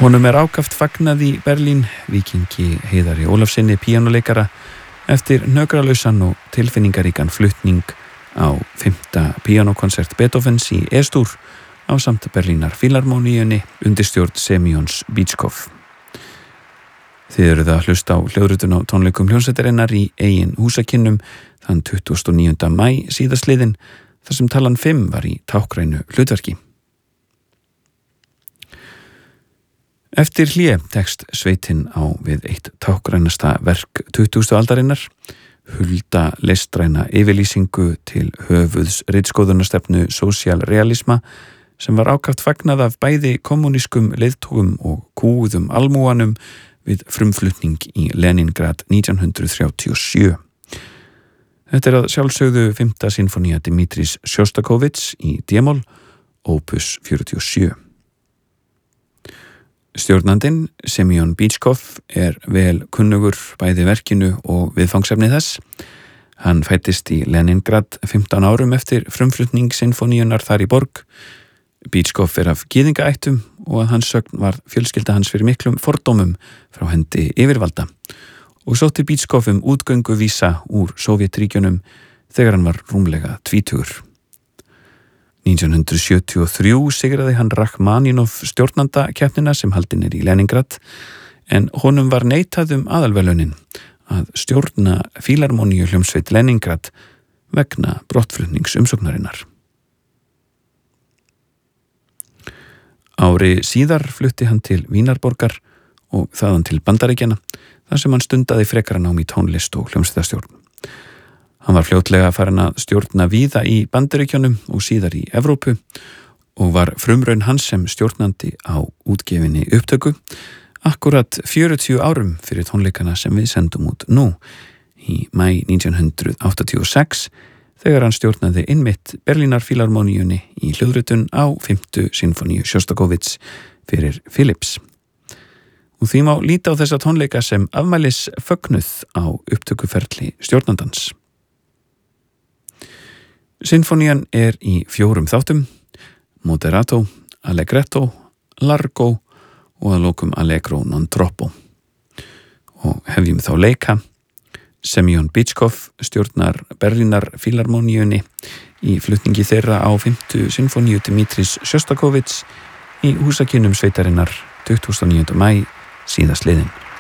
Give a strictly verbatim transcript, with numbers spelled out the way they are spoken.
Honum er ákaft fagnað í Berlín, Víkingi Heiðari Ólafssyni píanóleikara eftir hnökralausan og tilfinningaríkan flutning á fimmta píanókonsert Beethovens í E-stúr ásamt Berlínar Fílarmóníunni undir stjórn Semjons Bitschkov. Þið eruð að hlusta á hljóðritun á tónleikum hljómsveitarinnar í eigin húsakynnum þann tuttugasta og níunda maí síðastliðinn, þar sem talan fimm var í tákrænu hlutverki. Eftir hlé tekst sveitin á við eitt tákgrænasta verk tuttugustu aldarinnar, hulda listræna yfirlýsingu til höfuðs ritskoðunarstefnu sósíalrealisma sem var ákaft fagnað af bæði kommunískum leiðtogum og kúuðum almúanum við frumflutning í Leningrad nítján hundrað þrjátíu og sjö. Þetta er að sjálfsögðu fimmta sinfonía Dmitris Sjostakovits í D-moll, opus fjörutíu og sjö. Stjórnandinn, Semjon Bitschkov, er vel kunnugur bæði verkinu og viðfangsefni þess. Hann fæddist í Leningrad fimmtán árum eftir frumflutning sinfoníunar þar í borg. Bitschkov er af gyðingaættum og að hans sögn var fjölskylda hans fyrir miklum fordómum frá hendi yfirvalda og sótti Bitschkov um útgöngu vísa úr Sovétríkjunum þegar hann var rúmlega tvítugur. nítján hundrað sjötíu og þrjú sigraði hann Rachmaninoff stjórnandakeppnina sem haldin er í Leningrad, en honum var neitað um aðalverðlaunin að stjórna Fílarmóníu hljómsveit Leningrad vegna brottflutningsumsóknarinnar. Ári síðar flutti hann til Vínarborgar og þaðan til Bandaríkjanna, þar sem hann stundaði frekara nám í tónlist og hljómsveitarstjórn. Hann var fljótlega farin að stjórna víða í Bandaríkjunum og síðar í Evrópu og var frumraun hans sem stjórnandi á útgefinni upptöku akkurat fjörutíu árum fyrir tónleikana sem við sendum út nú í maí nítján hundrað áttatíu og sex þegar hann stjórnaði einmitt Berlínar Fílarmóníunni í hljóðritun á fimmtu sinfoníu Sjostakovits fyrir Philips. Og því má líta á þessa tónleika sem afmælis fögnuð á upptökuferli stjórnandans. Sinfonían er í fjórum þáttum, moderato, allegretto, largo og að lokum allegro non troppo. Og hefjum þá leika. Semjon Bitschkov stjórnar Berlínar Fílarmóníunni í flutningi þeirra á fimmtu sinfoníu Dmitris Sjostakovits í húsakynnum sveitarinnar tuttugasta og níunda maí síðastliðinn.